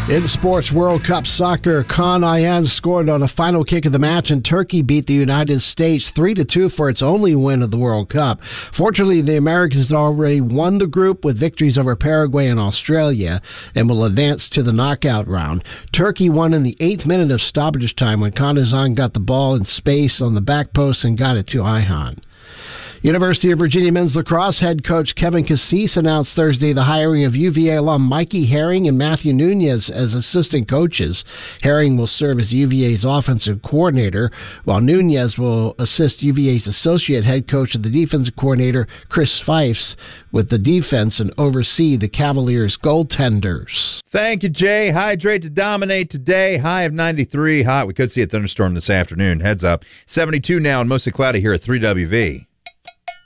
In sports, World Cup soccer, Kaan Ayhan scored on a final kick of the match, and Turkey beat the United States 3-2 for its only win of the World Cup. Fortunately, the Americans had already won the group with victories over Paraguay and Australia and will advance to the knockout round. Turkey won in the 8th minute of stoppage time when Kaan Ayhan got the ball in space on the back post and got it to Ayhan. University of Virginia men's lacrosse head coach Kevin Cassis announced Thursday the hiring of UVA alum Mikey Herring and Matthew Nunez as assistant coaches. Herring will serve as UVA's offensive coordinator, while Nunez will assist UVA's associate head coach and the defensive coordinator, Chris Fifes, with the defense and oversee the Cavaliers' goaltenders. Thank you, Jay. Hydrate to dominate today. High of 93. Hot. We could see a thunderstorm this afternoon. Heads up. 72 now and mostly cloudy here at 3WV.